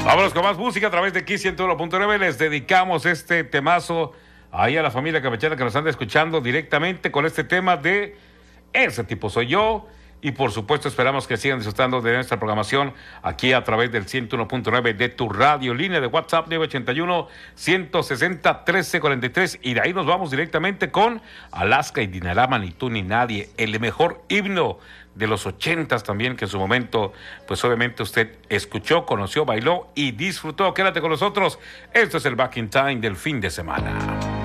Vámonos con más música a través de Kiss 101.9. Les dedicamos este temazo ahí a la familia campechana que nos anda escuchando directamente con este tema de Ese tipo soy yo. Y por supuesto esperamos que sigan disfrutando de nuestra programación aquí a través del 101.9 de tu radio, línea de WhatsApp 981-160-1343. Y de ahí nos vamos directamente con Alaska y Dinarama, Ni tú ni nadie, el mejor himno de los 80s también, que en su momento, pues obviamente usted escuchó, conoció, bailó y disfrutó. Quédate con nosotros. Esto es el Back in Time del fin de semana.